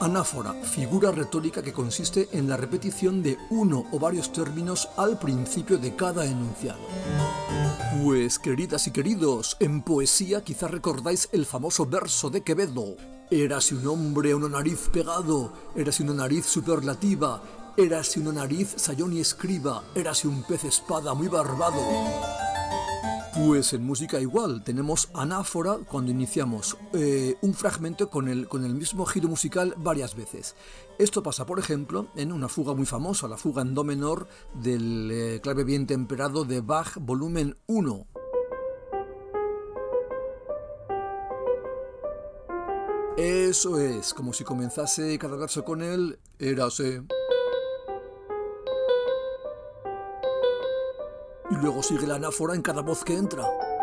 Anáfora, figura retórica que consiste en la repetición de uno o varios términos al principio de cada enunciado. Pues, queridas y queridos, en poesía quizás recordáis el famoso verso de Quevedo. Érase un hombre una nariz pegado, érase una nariz superlativa, érase una nariz sayón y escriba, érase un pez espada muy barbado. Pues en música igual, tenemos anáfora cuando iniciamos un fragmento con el mismo giro musical varias veces. Esto pasa, por ejemplo, en una fuga muy famosa, la fuga en do menor del clave bien temperado de Bach, volumen 1. Eso es, como si comenzase cada verso con el érase. Y luego sigue la anáfora en cada voz que entra.